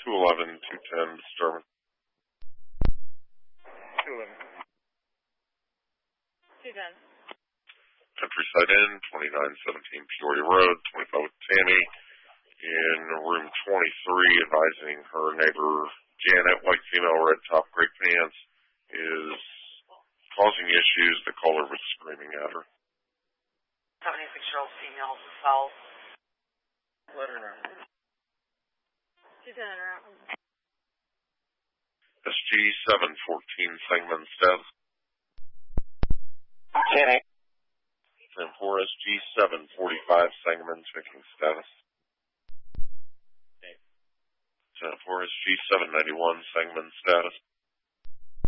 211, 210, disturbance. 211. 210. Countryside Inn, 2917 Peoria Road, 25 with Tammy, in room 23, advising her neighbor Janet, white female, red top, gray pants, is causing issues. The caller was screaming at her. 76-year-old female, assault. Let her know. She's in and around. SG 714, Sangamon status. 10-8. 10-4, SG 745, Sangamon checking status. 10-4, SG 791, Sangamon status.